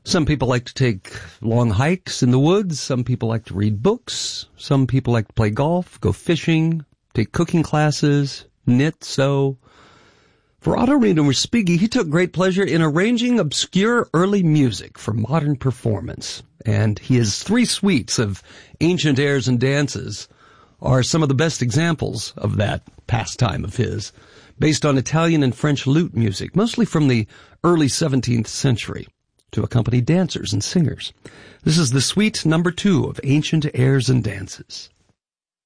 Some people like to take long hikes in the woods. Some people like to read books. Some people like to play golf, go fishing, take cooking classes, knit, sew. For Otto Rino Respighi, he took great pleasure in arranging obscure early music for modern performance. And his 3 suites of ancient airs and dances are some of the best examples of that pastime of his, based on Italian and French lute music, mostly from the early 17th century, to accompany dancers and singers. This is the suite number 2 of Ancient Airs and Dances.